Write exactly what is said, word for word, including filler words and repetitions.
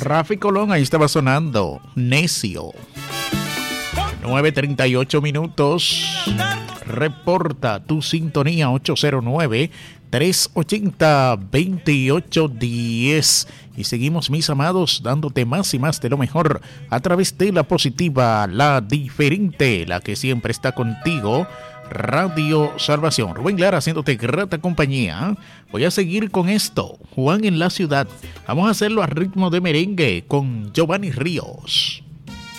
Rafi Colón, ahí estaba sonando Necio. nueve treinta y ocho minutos. Reporta tu sintonía ocho cero nueve, tres ochenta, veintiocho diez. Y seguimos, mis amados, dándote más y más de lo mejor a través de la positiva, la diferente, la que siempre está contigo, Radio Salvación. Rubén Lara haciéndote grata compañía. Voy a seguir con esto, Juan en la ciudad. Vamos a hacerlo a ritmo de merengue con Giovanni Ríos.